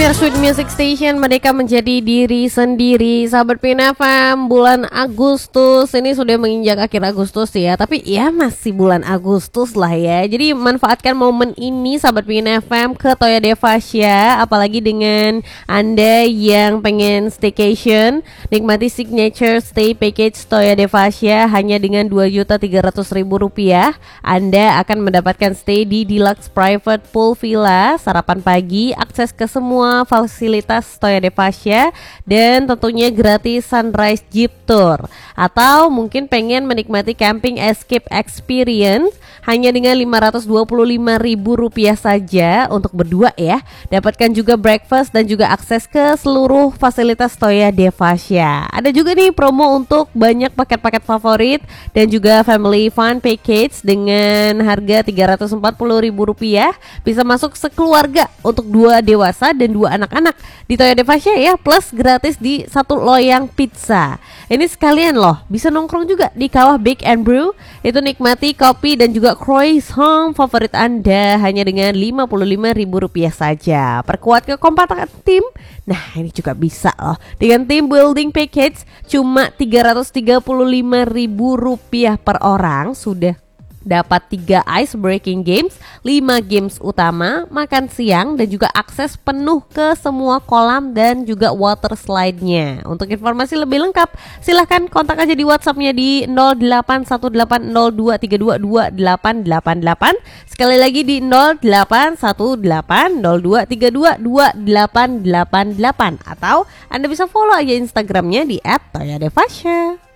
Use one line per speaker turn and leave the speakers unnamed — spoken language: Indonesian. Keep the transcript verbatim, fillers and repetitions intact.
Your Sweet Music Station, mereka menjadi diri sendiri. Sahabat Pin F M, bulan Agustus ini sudah menginjak akhir Agustus ya, tapi ya masih bulan Agustus lah ya. Jadi manfaatkan momen ini sahabat Pin F M ke Toya Devasya, apalagi dengan Anda yang pengen staycation. Nikmati signature stay package Toya Devasya hanya dengan dua juta tiga ratus ribu rupiah. Anda akan mendapatkan stay di deluxe private pool villa, sarapan pagi, akses ke semua fasilitas Toya Devasya, dan tentunya gratis sunrise jeep tour. Atau mungkin pengen menikmati camping escape experience hanya dengan lima ratus dua puluh lima ribu rupiah saja untuk berdua ya. Dapatkan juga breakfast dan juga akses ke seluruh fasilitas Toya Devasya. Ada juga nih promo untuk banyak paket-paket favorit dan juga family fun package dengan harga tiga ratus empat puluh ribu rupiah. Bisa masuk sekeluarga untuk dua dewasa dan dua anak-anak di Toya Devasya ya, plus gratis di satu loyang pizza. Ini sekalian loh, bisa nongkrong juga di Kawah Bake and Brew. Itu nikmati kopi dan juga croissant favorit Anda hanya dengan lima puluh lima ribu rupiah saja. Perkuat kekompakan tim. Nah, ini juga bisa loh dengan team building package cuma tiga ratus tiga puluh lima ribu rupiah per orang, sudah dapat tiga ice breaking games, lima games utama, makan siang, dan juga akses penuh ke semua kolam dan juga water slide-nya. Untuk informasi lebih lengkap, silahkan kontak aja di WhatsApp-nya di nol delapan satu delapan nol dua tiga dua dua delapan delapan delapan. Sekali lagi di nol delapan satu delapan nol dua tiga dua dua delapan delapan delapan. Atau Anda bisa follow aja Instagram-nya di et toya devasya.